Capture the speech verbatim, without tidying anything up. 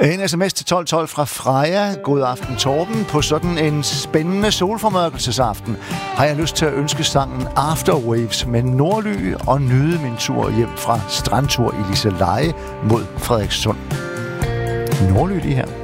En sms til tolv tolv fra Freja. God aften, Torben. På sådan en spændende solformørkelsesaften har jeg lyst til at ønske sangen Afterwaves med Nordly og nyde min tur hjem fra strandtur i Liseleje mod Frederikssund. Nordly lige her.